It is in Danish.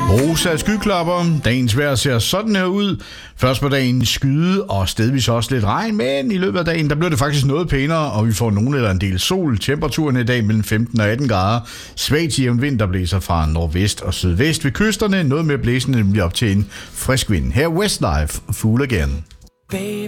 Rosa skyklapper. Dagens vejr ser sådan her ud. Først på dagen skyde og stedvis også lidt regn, men i løbet af dagen, der bliver det faktisk noget pænere, og vi får nogen eller en del sol. Temperaturen i dag mellem 15 og 18 grader. Svagt jævn vind, der blæser fra nordvest og sydvest ved kysterne. Noget mere blæsende, nemlig op til en frisk vind. Her Westlife, Fool Again. Baby,